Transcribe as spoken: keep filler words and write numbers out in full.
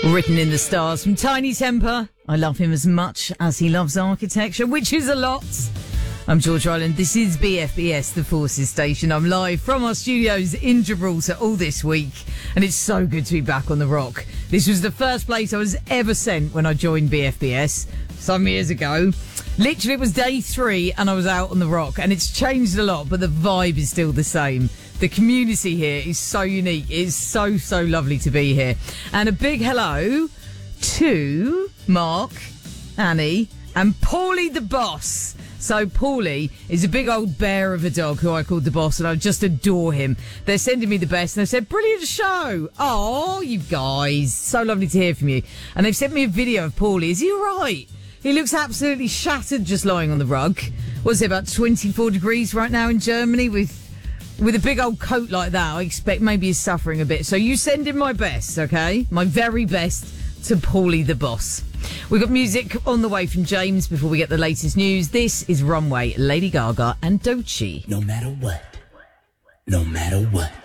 Written in the stars from Tiny Temper. I love him as much as he loves architecture, which is a lot. I'm George Ryland. This is B F B S, the Forces Station. I'm live from our studios in Gibraltar all this week, and it's so good to be back on the rock. This was the first place I was ever sent when I joined B F B S some years ago. Literally, it was day three, and I was out on the rock, and it's changed a lot, but the vibe is still the same. The community here is so unique. It's so, so lovely to be here. And a big hello to Mark, Annie, and Paulie the boss. So Paulie is a big old bear of a dog who I called the boss, and I just adore him. They're sending me the best, and they said, brilliant show. Oh, you guys. So lovely to hear from you. And they've sent me a video of Paulie. Is he all right? He looks absolutely shattered just lying on the rug. What's it, about twenty-four degrees right now in Germany with... With a big old coat like that, I expect maybe he's suffering a bit. So you send him my best, okay? My very best to Paulie the boss. We've got music on the way from James before we get the latest news. This is Runway, Lady Gaga and Doechii. No matter what, no matter what.